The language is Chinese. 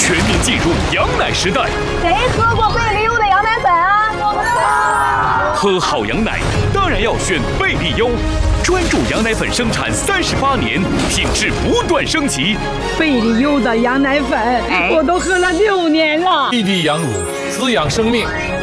全面进入羊奶时代。 谁喝过贝利优的羊奶粉啊？我们喝好羊奶当然要选贝利优，专注羊奶粉生产38年，品质不断升级。 贝利优的羊奶粉，我都喝了6年了。 一滴羊乳，滋养生命，